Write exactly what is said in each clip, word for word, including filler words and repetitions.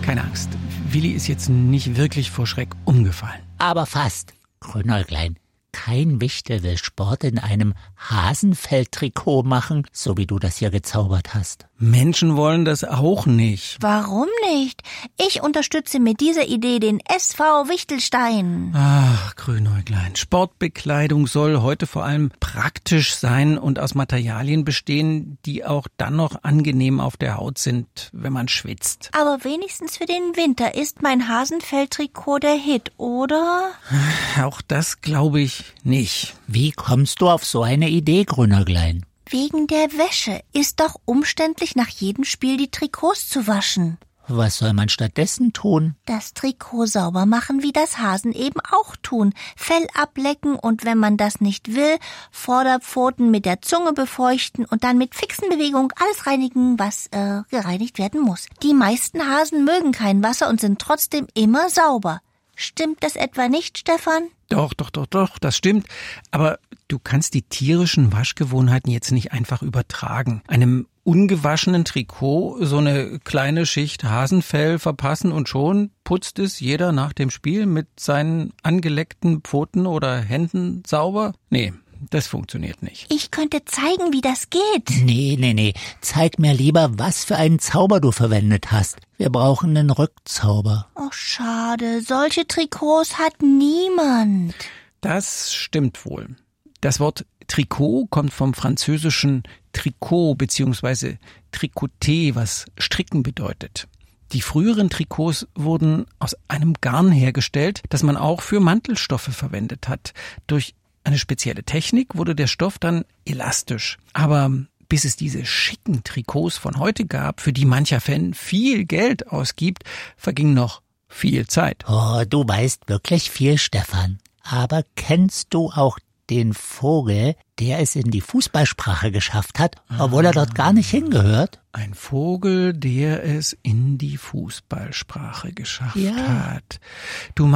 Keine Angst, Willi ist jetzt nicht wirklich vor Schreck umgefallen. Aber fast. Grünäuglein, kein Wichtel will Sport in einem Hasenfelltrikot machen, so wie du das hier gezaubert hast. Menschen wollen das auch nicht. Warum nicht? Ich unterstütze mit dieser Idee den S V Wichtelstein. Ach, Grünäuglein, Sportbekleidung soll heute vor allem praktisch sein und aus Materialien bestehen, die auch dann noch angenehm auf der Haut sind, wenn man schwitzt. Aber wenigstens für den Winter ist mein Hasenfelltrikot der Hit, oder? Auch das glaube ich nicht. Wie kommst du auf so eine Idee, Grünäuglein? Wegen der Wäsche. Ist doch umständlich, nach jedem Spiel die Trikots zu waschen. Was soll man stattdessen tun? Das Trikot sauber machen, wie das Hasen eben auch tun. Fell ablecken und wenn man das nicht will, Vorderpfoten mit der Zunge befeuchten und dann mit fixen Bewegungen alles reinigen, was äh, gereinigt werden muss. Die meisten Hasen mögen kein Wasser und sind trotzdem immer sauber. Stimmt das etwa nicht, Stefan? Doch, doch, doch, doch, das stimmt. Aber du kannst die tierischen Waschgewohnheiten jetzt nicht einfach übertragen. Einem ungewaschenen Trikot so eine kleine Schicht Hasenfell verpassen und schon putzt es jeder nach dem Spiel mit seinen angeleckten Pfoten oder Händen sauber? Nee, das funktioniert nicht. Ich könnte zeigen, wie das geht. Nee, nee, nee. Zeig mir lieber, was für einen Zauber du verwendet hast. Wir brauchen einen Rückzauber. Oh, schade. Solche Trikots hat niemand. Das stimmt wohl. Das Wort Trikot kommt vom französischen Tricot bzw. Tricoter, was stricken bedeutet. Die früheren Trikots wurden aus einem Garn hergestellt, das man auch für Mantelstoffe verwendet hat. Durch eine spezielle Technik wurde der Stoff dann elastisch. Aber bis es diese schicken Trikots von heute gab, für die mancher Fan viel Geld ausgibt, verging noch viel Zeit. Oh, du weißt wirklich viel, Stefan. Aber kennst du auch den Vogel, der es in die Fußballsprache geschafft hat, obwohl er dort gar nicht hingehört? Ein Vogel, der es in die Fußballsprache geschafft Ja. hat. Du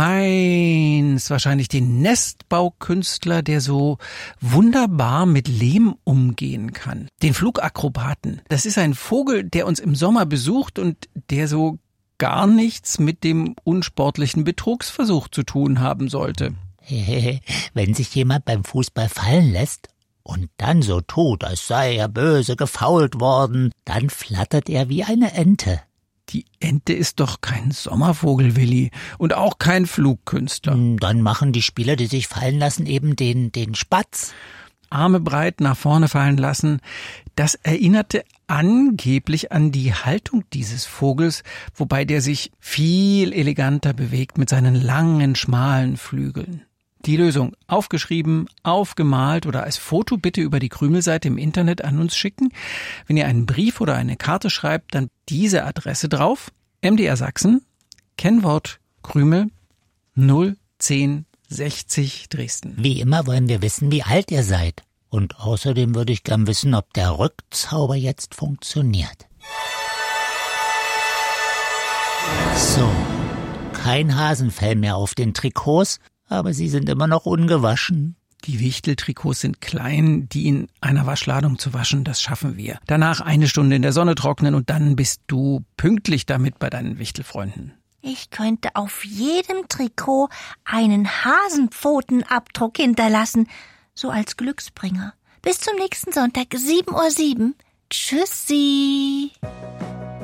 meinst wahrscheinlich den Nestbaukünstler, der so wunderbar mit Lehm umgehen kann. Den Flugakrobaten. Das ist ein Vogel, der uns im Sommer besucht und der so gar nichts mit dem unsportlichen Betrugsversuch zu tun haben sollte. Wenn sich jemand beim Fußball fallen lässt und dann so tut, als sei er böse gefoult worden, dann flattert er wie eine Ente. Die Ente ist doch kein Sommervogel, Willi, und auch kein Flugkünstler. Dann machen die Spieler, die sich fallen lassen, eben den, den Spatz. Arme breit nach vorne fallen lassen, das erinnerte angeblich an die Haltung dieses Vogels, wobei der sich viel eleganter bewegt mit seinen langen, schmalen Flügeln. Die Lösung aufgeschrieben, aufgemalt oder als Foto bitte über die Krümelseite im Internet an uns schicken. Wenn ihr einen Brief oder eine Karte schreibt, dann diese Adresse drauf. M D R Sachsen, Kennwort Krümel null zehn sechzig Dresden. Wie immer wollen wir wissen, wie alt ihr seid. Und außerdem würde ich gern wissen, ob der Rückzauber jetzt funktioniert. So, kein Hasenfell mehr auf den Trikots, aber sie sind immer noch ungewaschen. Die Wichteltrikots sind klein, die in einer Waschladung zu waschen, das schaffen wir. Danach eine Stunde in der Sonne trocknen und dann bist du pünktlich damit bei deinen Wichtelfreunden. Ich könnte auf jedem Trikot einen Hasenpfotenabdruck hinterlassen, so als Glücksbringer. Bis zum nächsten Sonntag, sieben Uhr sieben. Tschüssi.